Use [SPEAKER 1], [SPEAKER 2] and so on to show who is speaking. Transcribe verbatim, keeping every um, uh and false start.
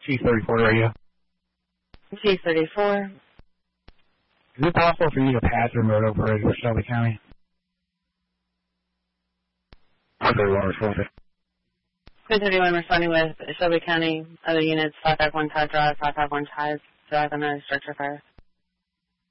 [SPEAKER 1] Chief thirty-four radio.
[SPEAKER 2] Chief thirty-four.
[SPEAKER 1] Is it possible for you to pass the remote operator for Shelby County? one thirty-one responding.
[SPEAKER 2] one thirty-one responding with Shelby County, other units, five five one Todd Drive, five five one Ties, Drive on a structure fire.